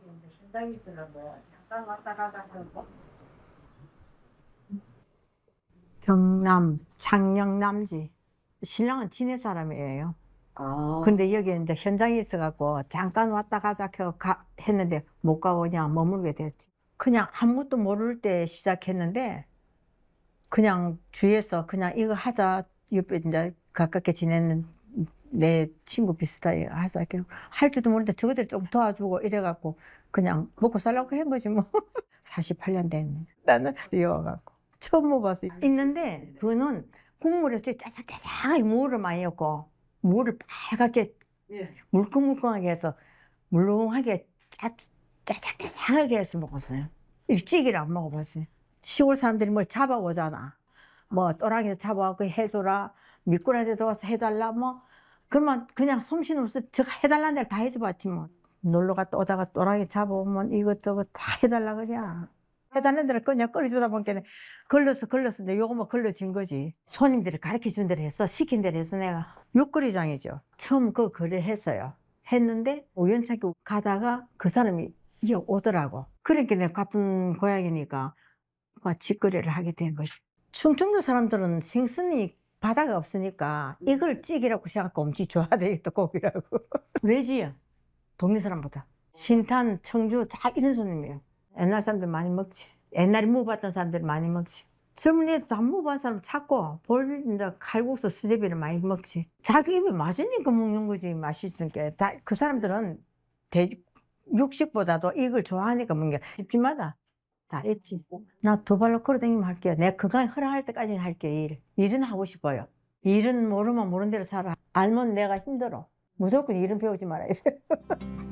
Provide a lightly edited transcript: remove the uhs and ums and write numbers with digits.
이제 현장에 있으라고 잠깐 왔다 가다 하고. 경남 창녕남지. 신랑은 진해 사람이에요. 아. 근데 여기 이제 현장에 있어갖고 잠깐 왔다 가자 했는데 못 가고 그냥 머물게 됐지. 그냥 아무것도 모를 때 시작했는데 그냥 주위에서 그냥 이거 하자. 옆에 이제 가깝게 지내는 내 친구 비슷하게 하자. 할 줄도 모르는데 저것들 좀 도와주고 이래갖고 그냥 먹고 살라고 한 거지 뭐. 48년 됐네. 나는 여와갖고 처음 먹어봤어. 있는데 그거는 국물에 짜작짜작하게 무를 많이 넣고 무를 빨갛게 물컹물컹하게 해서 물렁하게 짜작짜작하게 해서 먹었어요. 일찌개를 안 먹어봤어요. 시골 사람들이 뭘 잡아오잖아. 뭐 또랑에서 잡아와서 해줘라, 미꾸라지도 와서 해달라, 뭐 그러면 그냥 솜씨는 없어. 제가 해달라는 데를 다 해줘봤지 뭐. 놀러 갔다 오다가 또랑이 잡아오면 이것저것 다 해달라 그래. 해달라는 데를 그냥 끓여주다 보니까 걸러서 이제 요거 뭐 걸러진 거지. 손님들이 가르쳐 준 대로 했어. 시킨 대로 해서 내가 육거리장이죠. 처음 그 거래 했어요. 했는데 우연찮게 가다가 그 사람이 오더라고. 그러니까 내가 같은 고향이니까 직거래를 하게 된 거지. 충청도 사람들은 생선이 바다가 없으니까 이걸 찌개라고 생각하고 엄청 좋아하대겠다, 고기라고. 왜지요? 동네 사람보다. 신탄, 청주 다 이런 손님이에요. 옛날 사람들 많이 먹지. 옛날에 먹어봤던 사람들 많이 먹지. 젊은 애도 안 먹어본 사람 찾고 이제 칼국수, 수제비를 많이 먹지. 자기 입에 맞으니까 먹는 거지. 맛있으니까. 그 사람들은 돼지 육식보다도 이걸 좋아하니까 먹는 게 집집마다 다 했지. 나 두 발로 걸어다니면 할게요. 내가 건강이 허락할 때까지는 할게요. 일은 하고 싶어요. 일은 모르면 모르는 대로 살아. 알면 내가 힘들어. 무조건 일은 배우지 말아야 돼.